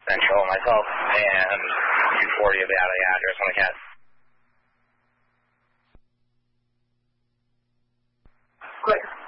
Central, myself, and 240 of the address on the cat. Quick.